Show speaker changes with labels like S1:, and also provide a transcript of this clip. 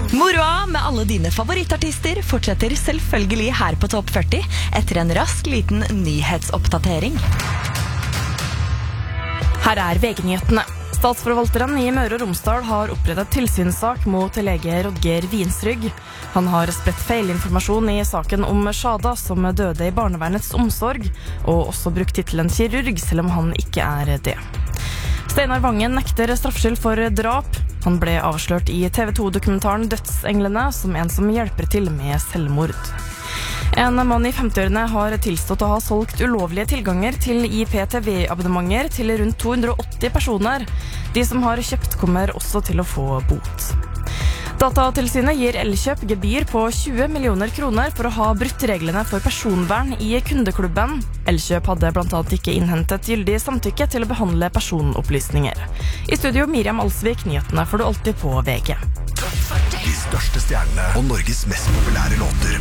S1: Moroa med alle dine favorittartister fortsetter selvfølgelig her på Topp 40 etter en rask liten nyhetsoppdatering.
S2: Her VG-nyhetene. Statsforvalteren i Møre og Romsdal har opprettet tilsynssak mot lege Rodger Vinsrygg. Han har spredt feilinformasjon i saken om Shada som døde i barnevernets omsorg, og også brukt titelen kirurg, selv om han ikke det. Steinar Vangen nekter straffskyld for drap. Han ble avslørt i TV 2-dokumentaren Dødsenglene som en som hjelper til med selvmord. En mann i 50-årene har tilstått å ha solgt ulovlige tilganger til IPTV-abonnementer til rundt 280 personer. De som har kjøpt kommer også til å få bot. Datatilsynet gir Elkjøp gebyr på 20 millioner kroner for å ha brutt reglene for personvern i kundeklubben. Elkjøp hadde blant annet ikke innhentet gyldig samtykke til å behandle personopplysninger. I studio Miriam Alsvik, nyhetene får du alltid på VG.
S3: De største stjernene og Norges mest populære låter.